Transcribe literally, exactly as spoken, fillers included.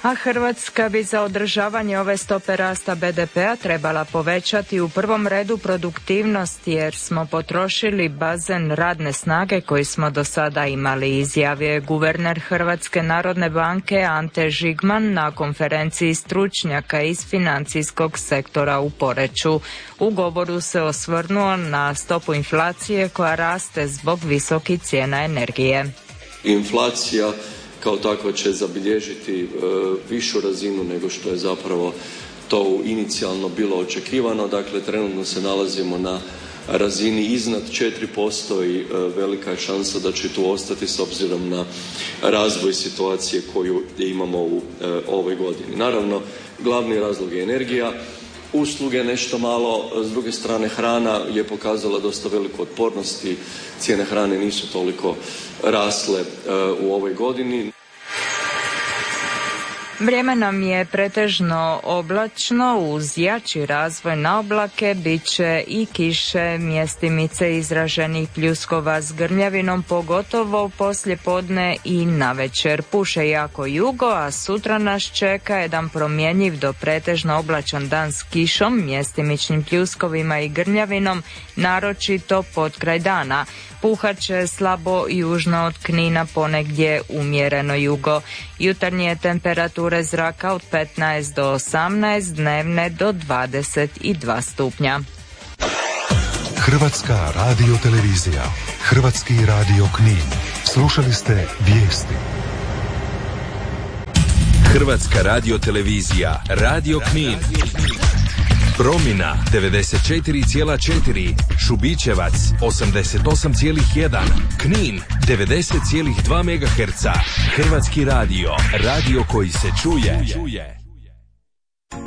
A Hrvatska bi za održavanje ove stope rasta be de pea trebala povećati u prvom redu produktivnost jer smo potrošili bazen radne snage koji smo do sada imali, izjavio je guverner Hrvatske narodne banke Ante Žigman na konferenciji stručnjaka iz financijskog sektora u Poreču. U govoru se osvrnuo na stopu inflacije koja raste zbog visokih cijena energije. Inflacija kao takva će zabilježiti e, višu razinu nego što je zapravo to inicijalno bilo očekivano. Dakle, trenutno se nalazimo na razini iznad četiri posto i e, velika je šansa da će tu ostati s obzirom na razvoj situacije koju imamo u e, ovoj godini. Naravno, glavni razlog je energija. Usluge nešto malo, s druge strane hrana je pokazala dosta veliku otpornost i cijene hrane nisu toliko rasle u ovoj godini. Vrijeme nam je pretežno oblačno, uz jači razvoj na oblake bit će i kiše, mjestimice izraženih pljuskova s grmljavinom, pogotovo poslje podne i navečer. Puše jako jugo, a sutra nas čeka jedan promjenjiv do pretežno oblačan dan s kišom, mjestimičnim pljuskovima i grmljavinom, naročito potkraj dana. Puhat će slabo južno od Knina, ponegdje umjereno jugo. Jutarnje temperature zraka od petnaest do osamnaest, dnevne do dvadeset dva stupnja. Hrvatska radiotelevizija, Hrvatski radio Knin. Slušali ste vijesti. Hrvatska radiotelevizija, Radio Knin. Promina devedeset četiri zarez četiri, Šubićevac osamdeset osam zarez jedan, Knin devedeset zarez dva megaherca. Hrvatski radio, radio koji se čuje.